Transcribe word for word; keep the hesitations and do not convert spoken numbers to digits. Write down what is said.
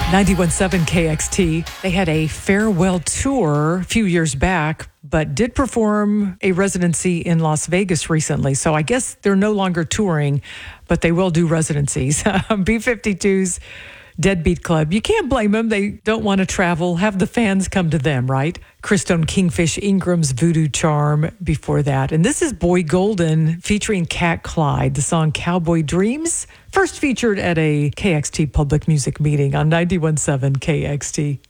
ninety-one point seven K X T. They had a farewell tour a few years back, but did perform a residency in Las Vegas recently. So I guess they're no longer touring, but they will do residencies. B fifty-two's Deadbeat Club. You can't blame them. They don't want to travel. Have the fans come to them, right? Christone Kingfish Ingram's Voodoo Charm before that. And this is Boy Golden featuring Cat Clyde. The song Cowboy Dreams, first featured at a K X T public music meeting on ninety-one point seven K X T.